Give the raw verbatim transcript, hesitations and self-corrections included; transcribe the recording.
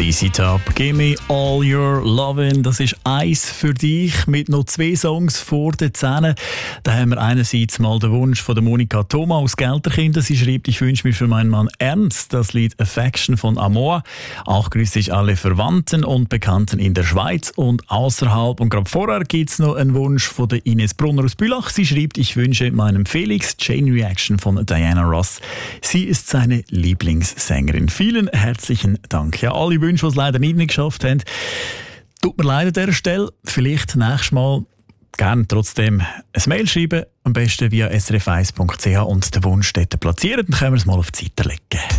Z Z Top, «Give me all your lovin'». Das ist eins für dich mit noch zwei Songs vor den Zähnen. Da haben wir einerseits mal den Wunsch von der Monika Thoma aus Gelterkinden. Sie schreibt, ich wünsche mir für meinen Mann Ernst das Lied «Affection» von Amor. Auch grüße ich alle Verwandten und Bekannten in der Schweiz und außerhalb. Und gerade vorher gibt es noch einen Wunsch von der Ines Brunner aus Bülach. Sie schreibt, ich wünsche meinem Felix «Chain Reaction» von Diana Ross. Sie ist seine Lieblingssängerin. Vielen herzlichen Dank. Ja, alle Wünsche, die es leider nicht geschafft haben, tut mir leid an dieser Stelle. Vielleicht nächstes Mal gerne trotzdem ein Mail schreiben, am besten via s r f eins punkt c h und den Wunsch dort platzieren. Dann können wir es mal auf die Seite legen.